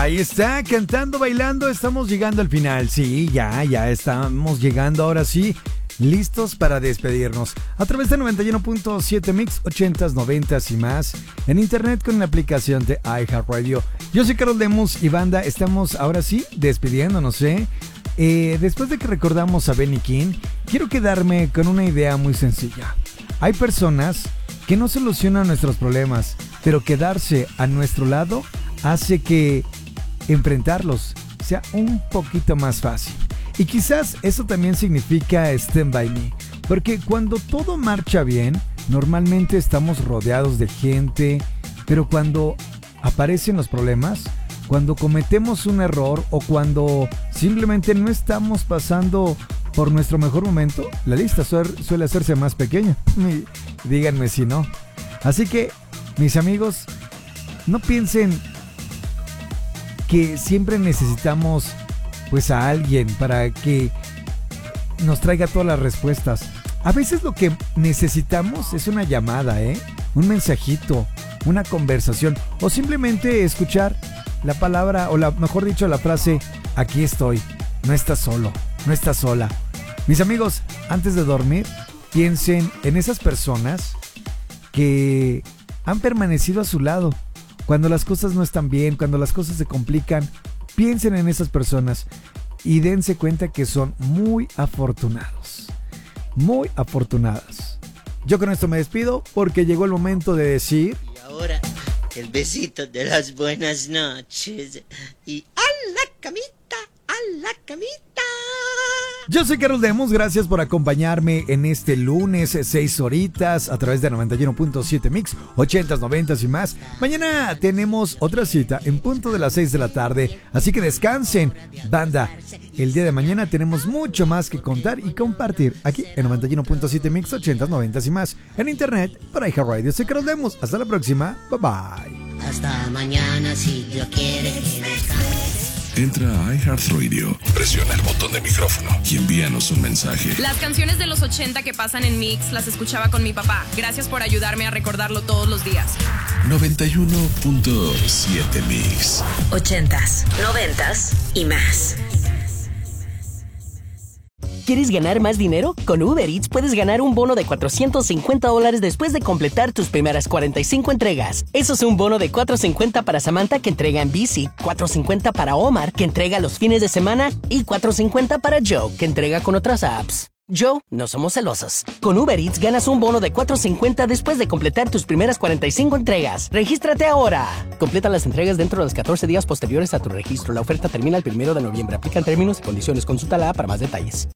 Ahí está, cantando, bailando, estamos llegando al final. Sí, ya estamos llegando ahora sí. Listos para despedirnos. A través de 91.7 Mix, 80s, 90s y más. En internet con la aplicación de iHeartRadio. Yo soy Carlos Lemus y banda, estamos ahora sí despidiéndonos, después de que recordamos a Benny King, quiero quedarme con una idea muy sencilla. Hay personas que no solucionan nuestros problemas, pero quedarse a nuestro lado hace que enfrentarlos sea un poquito más fácil. Y quizás eso también significa Stand By Me, porque cuando todo marcha bien, normalmente estamos rodeados de gente, pero cuando aparecen los problemas, cuando cometemos un error o cuando simplemente no estamos pasando por nuestro mejor momento, la lista suele hacerse más pequeña. Díganme si no. Así que, mis amigos, no piensen que siempre necesitamos pues a alguien para que nos traiga todas las respuestas. A veces lo que necesitamos es una llamada, un mensajito, una conversación o simplemente escuchar la palabra o mejor dicho la frase: aquí estoy, no estás solo, no estás sola. Mis amigos, antes de dormir, piensen en esas personas que han permanecido a su lado cuando las cosas no están bien, cuando las cosas se complican. Piensen en esas personas y dense cuenta que son muy afortunados, muy afortunadas. Yo con esto me despido porque llegó el momento de decir... Y ahora, el besito de las buenas noches. Y a la camita, a la camita. Yo soy Carlos Lemus, gracias por acompañarme en este lunes, 6 horitas, a través de 91.7 Mix, 80s, 90s y más. Mañana tenemos otra cita en punto de las 6 de la tarde, así que descansen, banda. El día de mañana tenemos mucho más que contar y compartir aquí en 91.7 Mix, 80s, 90s y más. En internet, para iHeartRadio. Soy Carlos Lemus, hasta la próxima, bye bye. Hasta mañana si Dios quiere que descanses. Entra a iHeartRadio, presiona el botón de micrófono y envíanos un mensaje. Las canciones de los 80 que pasan en Mix las escuchaba con mi papá. Gracias por ayudarme a recordarlo todos los días. 91.7 Mix. 80s, 90s y más. ¿Quieres ganar más dinero? Con Uber Eats puedes ganar un bono de $450 después de completar tus primeras 45 entregas. Eso es un bono de $450 para Samantha, que entrega en bici, $450 para Omar, que entrega los fines de semana, y $450 para Joe, que entrega con otras apps. Joe, no somos celosos. Con Uber Eats ganas un bono de $450 después de completar tus primeras 45 entregas. ¡Regístrate ahora! Completa las entregas dentro de los 14 días posteriores a tu registro. La oferta termina el 1 de noviembre. Aplican términos y condiciones. Consulta la app para más detalles.